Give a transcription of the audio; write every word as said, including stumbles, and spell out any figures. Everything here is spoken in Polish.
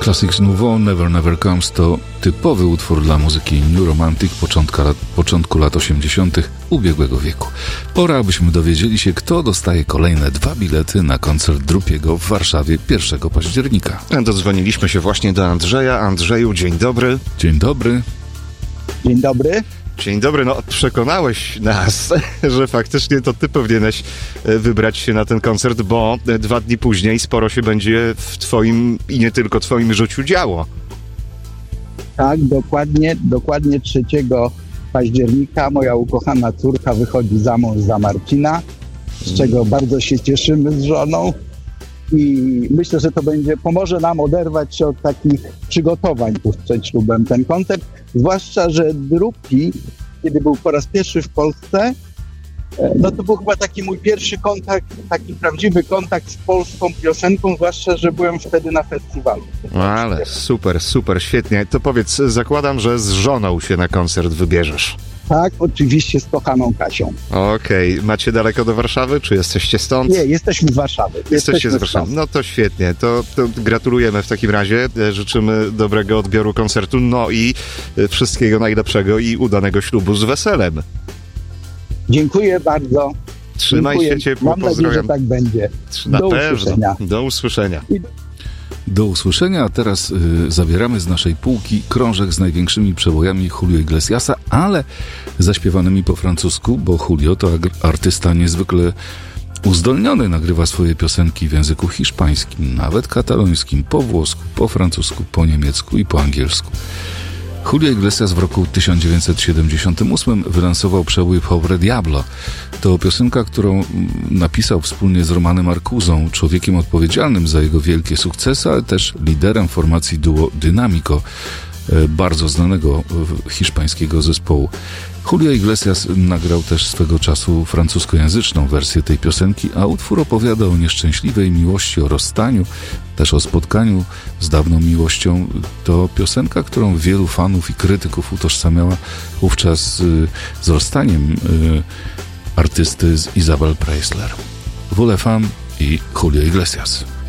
Classics Nouveau, Never Never Comes to typowy utwór dla muzyki New Romantic początka lat, początku lat osiemdziesiątych ubiegłego wieku. Pora, abyśmy dowiedzieli się, kto dostaje kolejne dwa bilety na koncert Drupiego w Warszawie pierwszego października. Dodzwoniliśmy się właśnie do Andrzeja. Andrzeju, dzień dobry. Dzień dobry. Dzień dobry. Dzień dobry, no przekonałeś nas, że faktycznie to ty powinieneś wybrać się na ten koncert, bo dwa dni później sporo się będzie w twoim i nie tylko twoim życiu działo. Tak, dokładnie, dokładnie trzeciego października moja ukochana córka wychodzi za mąż za Marcina, z czego bardzo się cieszymy z żoną i myślę, że to będzie, pomoże nam oderwać się od takich przygotowań tuż przed ślubem ten koncert, zwłaszcza, że Drupi, kiedy był po raz pierwszy w Polsce, no to był chyba taki mój pierwszy kontakt, taki prawdziwy kontakt z polską piosenką, zwłaszcza, że byłem wtedy na festiwalu. Ale super, super, świetnie. To powiedz, zakładam, że z żoną się na koncert wybierzesz. Tak, oczywiście z kochaną Kasią. Okej, okay. Macie daleko do Warszawy, czy jesteście stąd? Nie, jesteśmy z Warszawy. Jesteście jesteśmy z Warszawy. No to świetnie, to, to gratulujemy w takim razie, życzymy dobrego odbioru koncertu, no i wszystkiego najlepszego i udanego ślubu z weselem. Dziękuję bardzo. Trzymaj Dziękuję. się ciepło, Mam pozdrawiam. nadzieję, że tak będzie. Na do pewno. usłyszenia. Do usłyszenia. Do usłyszenia, a teraz y, zabieramy z naszej półki krążek z największymi przebojami Julio Iglesiasa, ale zaśpiewanymi po francusku, bo Julio to artysta niezwykle uzdolniony, nagrywa swoje piosenki w języku hiszpańskim, nawet katalońskim, po włosku, po francusku, po niemiecku i po angielsku. Julio Iglesias w roku tysiąc dziewięćset siedemdziesiątym ósmym wylansował przebój Pobre Diablo. To piosenka, którą napisał wspólnie z Romanem Arcuzą, człowiekiem odpowiedzialnym za jego wielkie sukcesy, ale też liderem formacji duo Dynamico, bardzo znanego hiszpańskiego zespołu. Julio Iglesias nagrał też swego czasu francuskojęzyczną wersję tej piosenki, a utwór opowiada o nieszczęśliwej miłości, o rozstaniu, też o spotkaniu z dawną miłością. To piosenka, którą wielu fanów i krytyków utożsamiała wówczas z rozstaniem artysty z Isabel Preisler. Vous les femmes i Julio Iglesias.